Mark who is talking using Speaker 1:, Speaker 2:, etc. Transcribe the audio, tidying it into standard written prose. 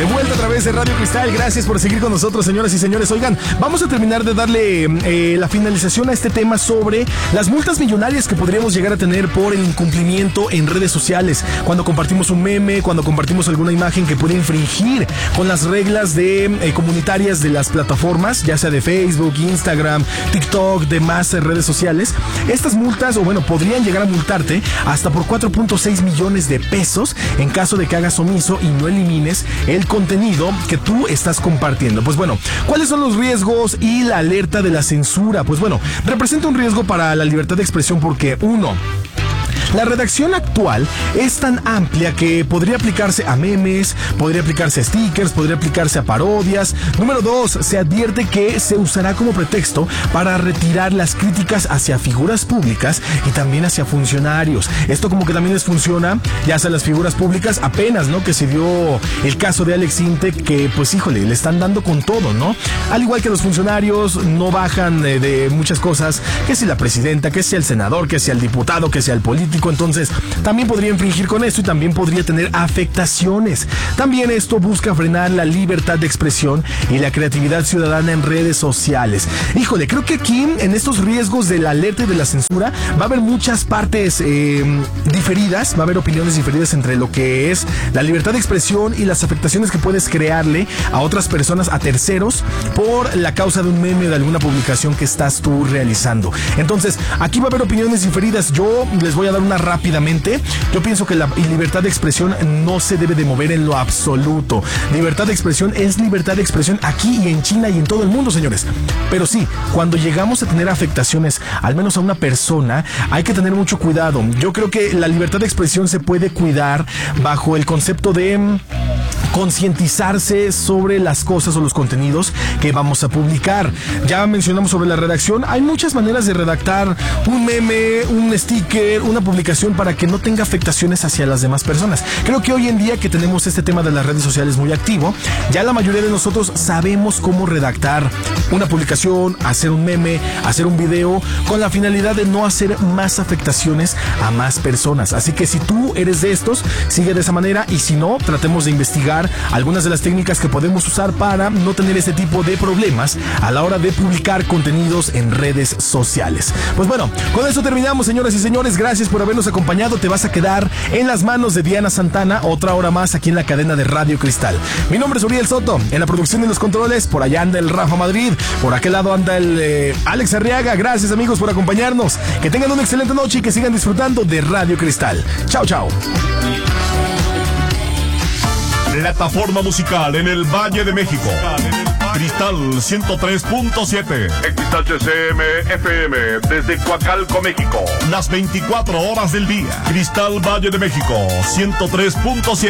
Speaker 1: De vuelta a través de Radio Cristal. Gracias por seguir con nosotros, señoras y señores. Oigan, vamos a terminar de darle la finalización a este tema sobre las multas millonarias que podríamos llegar a tener por el incumplimiento en redes sociales. Cuando compartimos un meme, cuando compartimos alguna imagen que puede infringir con las reglas de comunitarias de las plataformas, ya sea de Facebook, Instagram, TikTok, demás redes sociales. Estas multas, podrían llegar a multarte hasta por 4.6 millones de pesos en caso de que hagas omiso y no elimines el contenido que tú estás compartiendo. Pues bueno, ¿cuáles son los riesgos y la alerta de la censura? Pues bueno, representa un riesgo para la libertad de expresión porque, uno, la redacción actual es tan amplia que podría aplicarse a memes, podría aplicarse a stickers, podría aplicarse a parodias. Número 2, se advierte que se usará como pretexto para retirar las críticas hacia figuras públicas y también hacia funcionarios. Esto como que también les funciona ya hacia las figuras públicas apenas, ¿no? Que se dio el caso de Alex Intec, que pues híjole, le están dando con todo, ¿no? Al igual que los funcionarios no bajan de muchas cosas, que si la presidenta, que si el senador, que si el diputado, que si el político. Entonces también podría infringir con esto y también podría tener afectaciones. También esto busca frenar la libertad de expresión y la creatividad ciudadana en redes sociales. Híjole, creo que aquí en estos riesgos de la alerta y de la censura va a haber muchas partes diferidas, va a haber opiniones diferidas entre lo que es la libertad de expresión y las afectaciones que puedes crearle a otras personas, a terceros, por la causa de un meme o de alguna publicación que estás tú realizando. Entonces, aquí va a haber opiniones diferidas. Yo les voy a dar una rápidamente. Yo pienso que la libertad de expresión no se debe de mover en lo absoluto. Libertad de expresión es libertad de expresión aquí y en China y en todo el mundo, señores. Pero sí, cuando llegamos a tener afectaciones, al menos a una persona, hay que tener mucho cuidado. Yo creo que la libertad de expresión se puede cuidar bajo el concepto de concientizarse sobre las cosas o los contenidos que vamos a publicar. Ya mencionamos sobre la redacción. Hay muchas maneras de redactar un meme, un sticker, una publicación para que no tenga afectaciones hacia las demás personas. Creo que hoy en día que tenemos este tema de las redes sociales muy activo, ya la mayoría de nosotros sabemos cómo redactar una publicación, hacer un meme, hacer un video, con la finalidad de no hacer más afectaciones a más personas. Así que si tú eres de estos, sigue de esa manera, y si no, tratemos de investigar algunas de las técnicas que podemos usar para no tener este tipo de problemas a la hora de publicar contenidos en redes sociales. Pues bueno, con eso terminamos, señoras y señores. Gracias por habernos acompañado. Te vas a quedar en las manos de Diana Santana otra hora más aquí en la cadena de Radio Cristal. Mi nombre es Uriel Soto. En la producción y los controles, por allá anda el Rafa Madrid, por aquel lado anda el Alex Arriaga. Gracias, amigos, por acompañarnos. Que tengan una excelente noche y que sigan disfrutando de Radio Cristal. Chao, chao.
Speaker 2: Plataforma musical en el Valle de México. Cristal 103.7.
Speaker 3: En Cristal CCM FM desde Coacalco, México.
Speaker 2: Las 24 horas del día. Cristal Valle de México 103.7.